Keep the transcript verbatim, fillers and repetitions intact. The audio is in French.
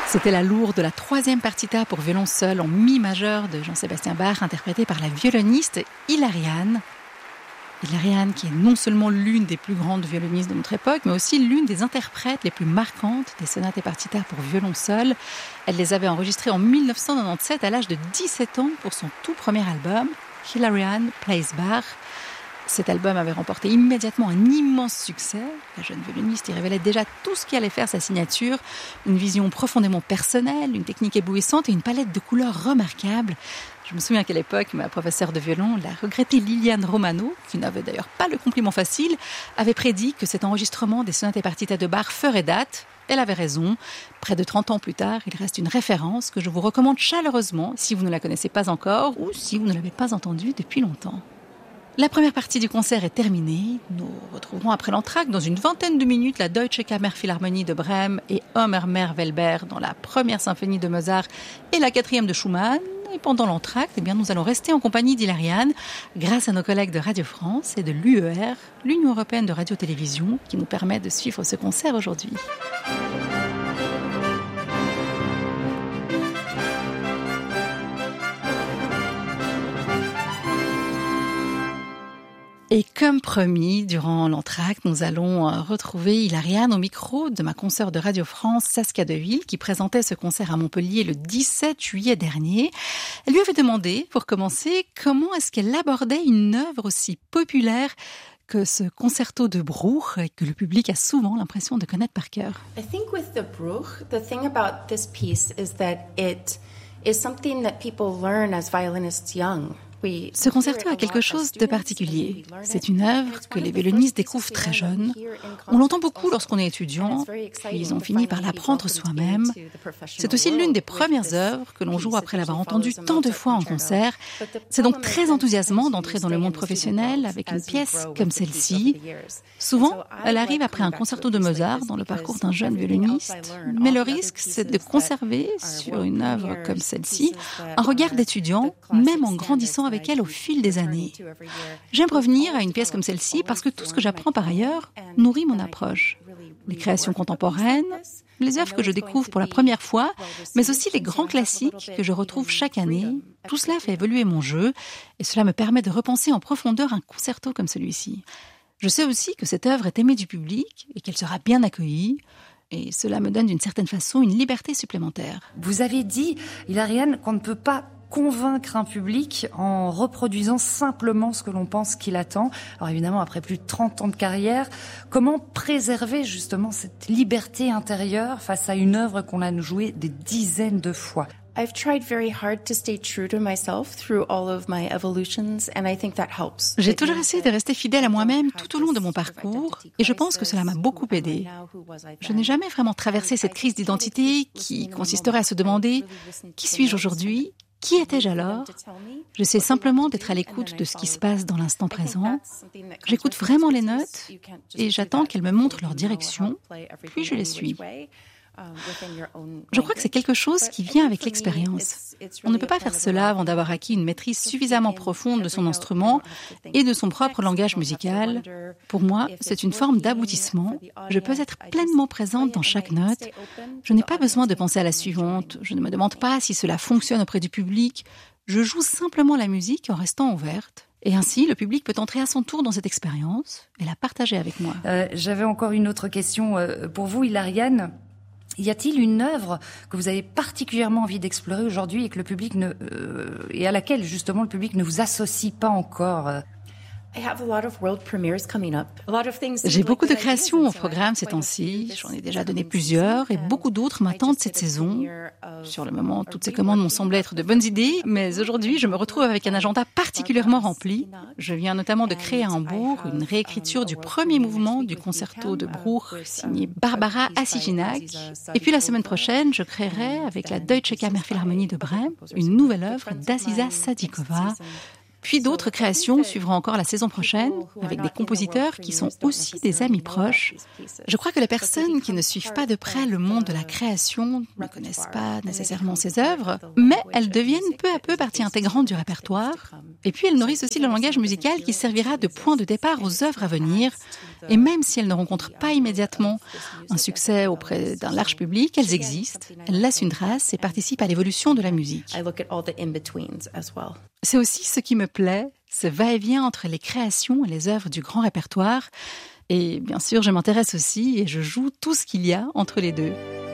C'était la lourde de la troisième partita pour violon seul en mi majeur de Jean-Sébastien Bach, interprétée par la violoniste Hilariane. Hilariane qui est non seulement l'une des plus grandes violonistes de notre époque, mais aussi l'une des interprètes les plus marquantes des sonates et partitas pour violon seul. Elle les avait enregistrées en dix-neuf cent quatre-vingt-dix-sept à l'âge de dix-sept ans pour son tout premier album, Hilariane Plays Bach. Cet album avait remporté immédiatement un immense succès. La jeune violoniste y révélait déjà tout ce qui allait faire sa signature, une vision profondément personnelle, une technique éblouissante et une palette de couleurs remarquable. Je me souviens qu'à l'époque, ma professeure de violon, la regrettée Liliane Romano, qui n'avait d'ailleurs pas le compliment facile, avait prédit que cet enregistrement des sonates et partitas de Bach ferait date. Elle avait raison. Près de trente ans plus tard, il reste une référence que je vous recommande chaleureusement si vous ne la connaissez pas encore ou si vous ne l'avez pas entendue depuis longtemps. La première partie du concert est terminée. Nous retrouverons après l'entracte dans une vingtaine de minutes la Deutsche Kammerphilharmonie de Brême et Hammermer-Welber dans la première symphonie de Mozart et la quatrième de Schumann. Et pendant l'entracte, eh bien, nous allons rester en compagnie d'Hilariane grâce à nos collègues de Radio France et de l'U E R, l'Union européenne de radio-télévision, qui nous permet de suivre ce concert aujourd'hui. Et comme promis, durant l'entracte, nous allons retrouver Hilariane au micro de ma consoeur de Radio France, Saskia Deville, qui présentait ce concert à Montpellier le dix-sept juillet dernier. Elle lui avait demandé, pour commencer, comment est-ce qu'elle abordait une œuvre aussi populaire que ce concerto de Bruch, que le public a souvent l'impression de connaître par cœur. I think with the Bruch, the thing about this piece is that it is something that people learn as violinists young. Ce concerto a quelque chose de particulier. C'est une œuvre que les violonistes découvrent très jeunes. On l'entend beaucoup lorsqu'on est étudiant, puis ils ont fini par l'apprendre soi-même. C'est aussi l'une des premières œuvres que l'on joue après l'avoir entendue tant de fois en concert. C'est donc très enthousiasmant d'entrer dans le monde professionnel avec une pièce comme celle-ci. Souvent, elle arrive après un concerto de Mozart dans le parcours d'un jeune violoniste, mais le risque, c'est de conserver sur une œuvre comme celle-ci un regard d'étudiant, même en grandissant avec elle au fil des années. J'aime revenir à une pièce comme celle-ci parce que tout ce que j'apprends par ailleurs nourrit mon approche. Les créations contemporaines, les œuvres que je découvre pour la première fois, mais aussi les grands classiques que je retrouve chaque année, tout cela fait évoluer mon jeu et cela me permet de repenser en profondeur un concerto comme celui-ci. Je sais aussi que cette œuvre est aimée du public et qu'elle sera bien accueillie. Et cela me donne d'une certaine façon une liberté supplémentaire. Vous avez dit, Hilariane, qu'on ne peut pas convaincre un public en reproduisant simplement ce que l'on pense qu'il attend. Alors évidemment, après plus de trente ans de carrière, comment préserver justement cette liberté intérieure face à une œuvre qu'on a jouée des dizaines de fois ? I've tried very hard to stay true to myself through all of my evolutions and I think that helps. J'ai toujours essayé de rester fidèle à moi-même tout au long de mon parcours et je pense que cela m'a beaucoup aidé. Je n'ai jamais vraiment traversé cette crise d'identité qui consisterait à se demander « Qui suis-je aujourd'hui ? Qui étais-je alors ?» J'essaie simplement d'être à l'écoute de ce qui se passe dans l'instant présent. J'écoute vraiment les notes et j'attends qu'elles me montrent leur direction, puis je les suis. Je crois que c'est quelque chose qui vient avec l'expérience. On ne peut pas faire cela avant d'avoir acquis une maîtrise suffisamment profonde de son instrument et de son propre langage musical. Pour moi, c'est une forme d'aboutissement. Je peux être pleinement présente dans chaque note. Je n'ai pas besoin de penser à la suivante. Je ne me demande pas si cela fonctionne auprès du public. Je joue simplement la musique en restant ouverte. Et ainsi, le public peut entrer à son tour dans cette expérience et la partager avec moi. Euh, j'avais encore une autre question euh, pour vous, Hilariane. Y a-t-il une œuvre que vous avez particulièrement envie d'explorer aujourd'hui et que le public ne euh, et à laquelle justement le public ne vous associe pas encore? J'ai beaucoup de créations au programme ces temps-ci. J'en ai déjà donné plusieurs et beaucoup d'autres m'attendent cette saison. Sur le moment, toutes ces commandes m'ont semblé être de bonnes idées, mais aujourd'hui, je me retrouve avec un agenda particulièrement rempli. Je viens notamment de créer à Hambourg une réécriture du premier mouvement du concerto de Bruch signé Barbara Assiginac. Et puis la semaine prochaine, je créerai avec la Deutsche Kammerphilharmonie de Brême une nouvelle œuvre d'Aziza Sadikova. Puis d'autres créations suivront encore la saison prochaine avec des compositeurs qui sont aussi des amis proches. Je crois que les personnes qui ne suivent pas de près le monde de la création ne connaissent pas nécessairement ces œuvres, mais elles deviennent peu à peu partie intégrante du répertoire Et puis elles nourrissent aussi le langage musical qui servira de point de départ aux œuvres à venir. Et même si elles ne rencontrent pas immédiatement un succès auprès d'un large public, elles existent, elles laissent une trace et participent à l'évolution de la musique. C'est aussi ce qui me plaît, ce va-et-vient entre les créations et les œuvres du grand répertoire. Et bien sûr, je m'intéresse aussi et je joue tout ce qu'il y a entre les deux.